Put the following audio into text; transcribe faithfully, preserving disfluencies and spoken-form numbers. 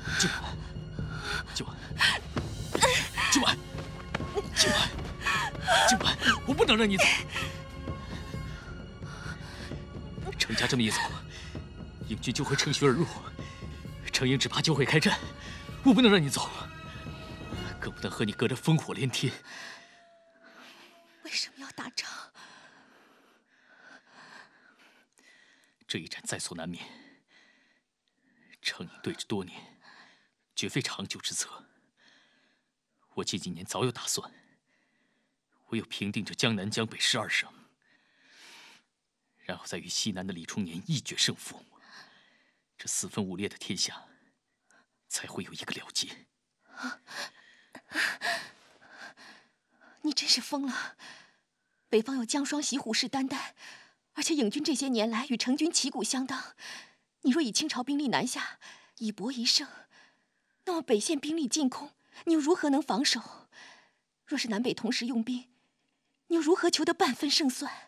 今晚，今晚，今晚，今晚，今晚，我不能让你走。程家这么一走，英军就会乘虚而入，程营只怕就会开战。我不能让你走，更不能和你隔着烽火连天。 为什么要打仗？ 这一战在所难免。程营对峙多年，绝非长久之策。我近几年早有打算，唯有平定这江南江北十二省，然后再与西南的李冲年一决胜负，这四分五裂的天下才会有一个了结。 你真是疯了！北方有江双喜虎视眈眈，而且影军这些年来与成军旗鼓相当。你若以清朝兵力南下，以搏一胜，那么北线兵力进攻，你又如何能防守？若是南北同时用兵，你又如何求得半分胜算？